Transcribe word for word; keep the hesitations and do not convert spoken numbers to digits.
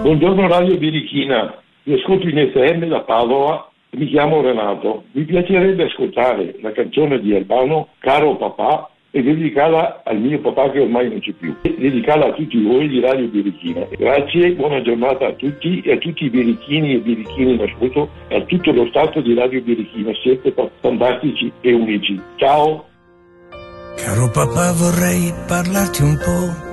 Buongiorno Radio Birichina, vi ascolto in F M da Padova, mi chiamo Renato. Mi piacerebbe ascoltare la canzone di Albano, Caro papà, e dedicarla al mio papà che ormai non c'è più. E dedicarla a tutti voi di Radio Birichina. Grazie, buona giornata a tutti e a tutti i birichini e birichini in ascolto e a tutto lo staff di Radio Birichina. Siete fantastici e unici. Ciao! Caro papà, vorrei parlarti un po'.